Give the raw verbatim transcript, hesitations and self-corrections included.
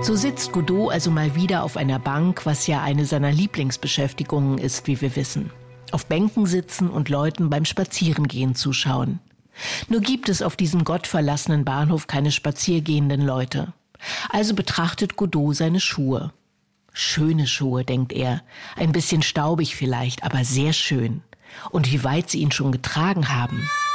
So sitzt Godot also mal wieder auf einer Bank, was ja eine seiner Lieblingsbeschäftigungen ist, wie wir wissen. Auf Bänken sitzen und Leuten beim Spazierengehen zuschauen. Nur gibt es auf diesem gottverlassenen Bahnhof keine spaziergehenden Leute. Also betrachtet Godot seine Schuhe. Schöne Schuhe, denkt er. Ein bisschen staubig vielleicht, aber sehr schön. Und wie weit sie ihn schon getragen haben.